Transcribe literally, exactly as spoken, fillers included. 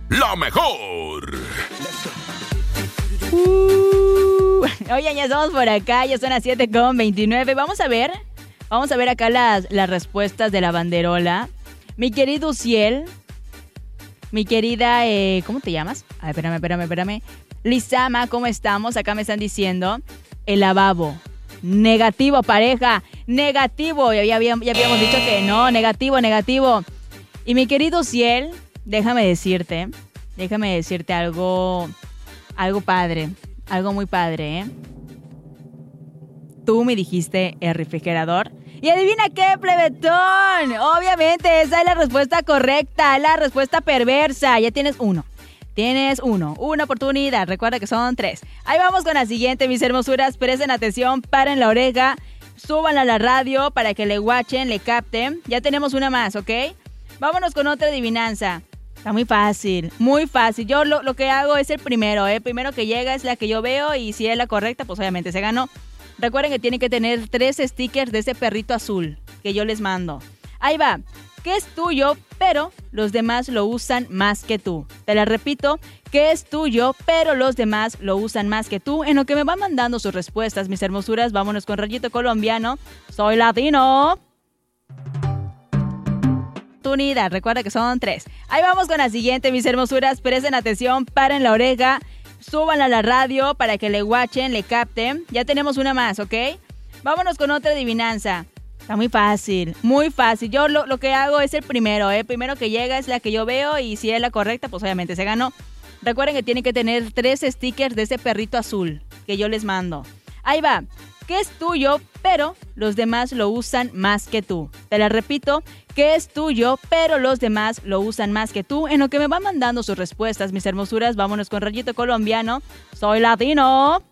la mejor. Uh, oye, ya estamos por acá, ya son las siete con veintinueve. Vamos a ver, vamos a ver acá las, las respuestas de la banderola. Mi querido Uciel, mi querida, eh, ¿cómo te llamas? A ver, espérame, espérame, espérame. Lizama, ¿cómo estamos? Acá me están diciendo el lavabo. Negativo, pareja, negativo. Ya, ya, ya habíamos dicho que no, negativo, negativo. Y mi querido Ciel, déjame decirte, déjame decirte algo, algo padre, algo muy padre, ¿eh? Tú me dijiste el refrigerador. Y adivina qué, plebetón. Obviamente esa es la respuesta correcta, la respuesta perversa. Ya tienes uno. Tienes uno, una oportunidad, recuerda que son tres. Ahí vamos con la siguiente, mis hermosuras, presten atención, paren la oreja, súbanla a la radio para que le guachen, le capten. Ya tenemos una más, ¿ok? Vámonos con otra adivinanza. Está muy fácil, muy fácil. Yo lo, lo que hago es el primero, ¿eh? Primero que llega es la que yo veo y si es la correcta, pues obviamente se ganó. Recuerden que tienen que tener tres stickers de ese perrito azul que yo les mando. Ahí va. Que es tuyo, pero los demás lo usan más que tú. Te la repito, que es tuyo, pero los demás lo usan más que tú. En lo que me van mandando sus respuestas, mis hermosuras, vámonos con Rayito Colombiano. Soy latino. Oportunidad, recuerda que son tres. Ahí vamos con la siguiente, mis hermosuras. Presten atención, paren la oreja, súbanla a la radio para que le guachen, le capten. Ya tenemos una más, ¿ok? Vámonos con otra adivinanza. Está muy fácil, muy fácil. Yo lo, lo que hago es el primero, ¿eh? Primero que llega es la que yo veo y si es la correcta, pues obviamente se ganó. Recuerden que tienen que tener tres stickers de ese perrito azul que yo les mando. Ahí va. Que es tuyo, pero los demás lo usan más que tú. Te la repito, que es tuyo, pero los demás lo usan más que tú. En lo que me van mandando sus respuestas, mis hermosuras, vámonos con Rayito Colombiano. Soy latino.